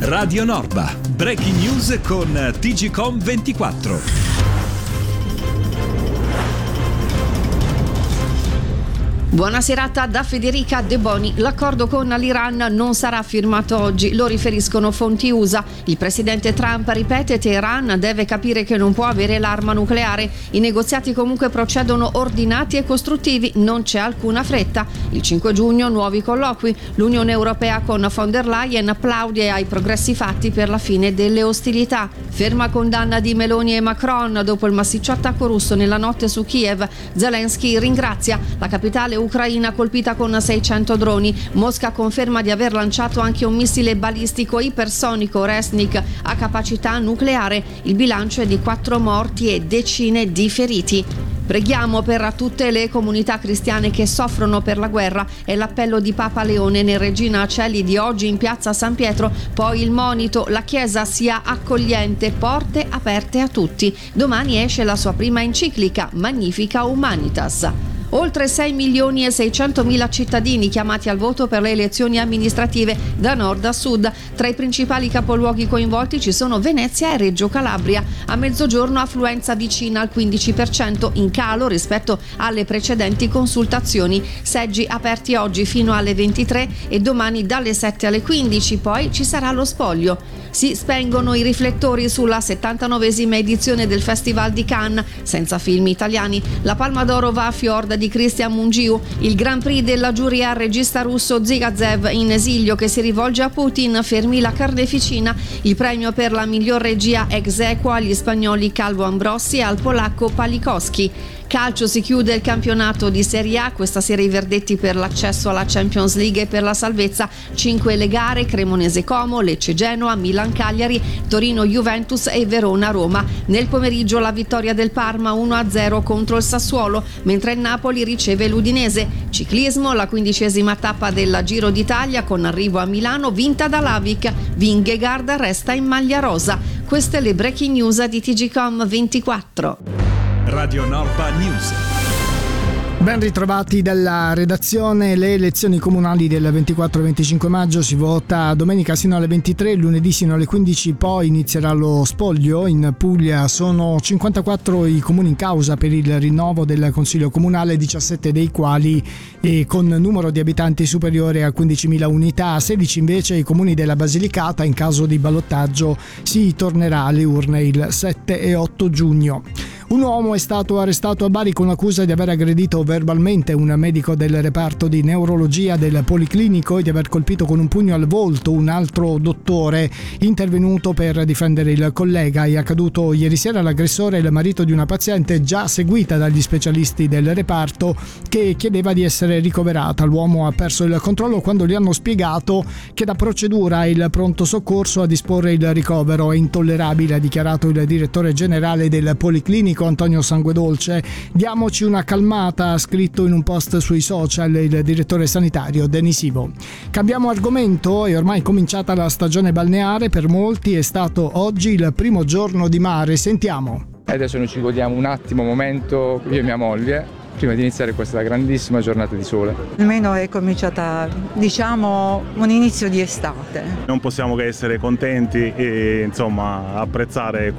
Radio Norba, breaking news con TGcom 24. Buona serata da Federica De Boni. L'accordo con l'Iran non sarà firmato oggi, lo riferiscono fonti USA. Il presidente Trump ripete: Teheran deve capire che non può avere l'arma nucleare. I negoziati comunque procedono ordinati e costruttivi, non c'è alcuna fretta. Il 5 giugno nuovi colloqui. L'Unione Europea con von der Leyen applaude ai progressi fatti per la fine delle ostilità. Ferma condanna di Meloni e Macron dopo il massiccio attacco russo nella notte su Kiev. Zelensky ringrazia la capitale ucraina colpita con 600 droni. Mosca conferma di aver lanciato anche un missile balistico ipersonico Resnik a capacità nucleare. Il bilancio è di 4 morti e decine di feriti. Preghiamo per tutte le comunità cristiane che soffrono per la guerra, è l'appello di Papa Leone nel Regina Coeli di oggi in piazza San Pietro. Poi il monito: la Chiesa sia accogliente, porte aperte a tutti. Domani esce la sua prima enciclica, Magnificat Humanitas. Oltre 6 milioni e 600 mila cittadini chiamati al voto per le elezioni amministrative da nord a sud. Tra i principali capoluoghi coinvolti ci sono Venezia e Reggio Calabria. A mezzogiorno affluenza vicina al 15%, in calo rispetto alle precedenti consultazioni. Seggi aperti oggi fino alle 23 e domani dalle 7 alle 15, poi ci sarà lo spoglio. Si spengono i riflettori sulla 79esima edizione del Festival di Cannes, senza film italiani. La Palma d'Oro va a Fjord di Cristian Mungiu, il Grand Prix della giuria al regista russo Zygazev in esilio che si rivolge a Putin: fermi la carneficina. Il premio per la miglior regia ex aequo agli spagnoli Calvo Ambrossi e al polacco Palikowski. Calcio, si chiude il campionato di Serie A, questa sera i verdetti per l'accesso alla Champions League e per la salvezza. 5 le gare: Cremonese Como, Lecce Genoa, Milan Cagliari, Torino Juventus e Verona Roma. Nel pomeriggio la vittoria del Parma 1-0 contro il Sassuolo, mentre il Napoli riceve l'Udinese. Ciclismo, la 15ª tappa del Giro d'Italia con arrivo a Milano vinta da Lavic. Vingegaard resta in maglia rosa. Queste le breaking news di TGcom 24. Radio Norba News. Ben ritrovati dalla redazione. Le elezioni comunali del 24 e 25 maggio si vota domenica sino alle 23, lunedì sino alle 15, poi inizierà lo spoglio. In Puglia sono 54 i comuni in causa per il rinnovo del Consiglio Comunale, 17 dei quali con numero di abitanti superiore a 15.000 unità, 16 invece i comuni della Basilicata. In caso di ballottaggio si tornerà alle urne il 7 e 8 giugno. Un uomo è stato arrestato a Bari con l'accusa di aver aggredito verbalmente un medico del reparto di neurologia del Policlinico e di aver colpito con un pugno al volto un altro dottore intervenuto per difendere il collega. È accaduto ieri sera. L'aggressore è il marito di una paziente già seguita dagli specialisti del reparto che chiedeva di essere ricoverata. L'uomo ha perso il controllo quando gli hanno spiegato che da procedura è il pronto soccorso a disporre il ricovero. È intollerabile, ha dichiarato il direttore generale del Policlinico Antonio Sanguedolce. Diamoci una calmata, ha scritto in un post sui social il direttore sanitario Denisivo. Cambiamo argomento. È ormai cominciata la stagione balneare. Per molti è stato oggi il primo giorno di mare. Sentiamo. Adesso noi ci godiamo un attimo, momento, io e mia moglie, prima di iniziare questa grandissima giornata di sole. Almeno è cominciata, diciamo, un inizio di estate. Non possiamo che essere contenti e insomma apprezzare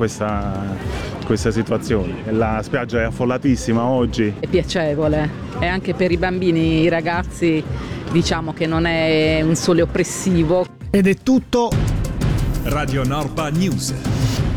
questa situazione. La spiaggia è affollatissima oggi. È piacevole e anche per i bambini, i ragazzi, diciamo che non è un sole oppressivo. Ed è tutto. Radio Norba News.